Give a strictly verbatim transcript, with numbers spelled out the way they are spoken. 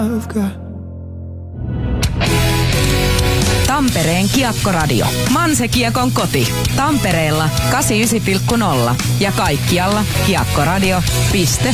Tampereen Kiekkoradio. Manse Kiekon koti. Tampereella kahdeksankymmentäyhdeksän pilkku nolla ja kaikkialla kiekkoradio piste